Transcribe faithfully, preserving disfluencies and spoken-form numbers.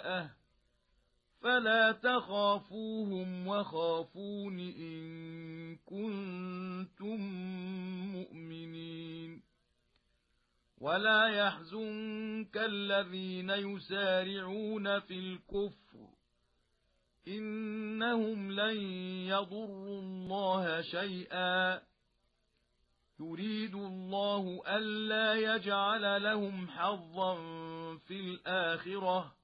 الْمَرْأَةِ فَلَا تَخَافُوهُمْ وَخَافُونِ إِن كُنتُم مُّؤْمِنِينَ وَلَا يَحْزُنكَ الَّذِينَ يُسَارِعُونَ فِي الْكُفْرِ إِنَّهُمْ لَن يَضُرُّوا اللَّهَ شَيْئًا يُرِيدُ اللَّهُ أَلَّا يَجْعَلَ لَهُمْ حَظًّا فِي الْآخِرَةِ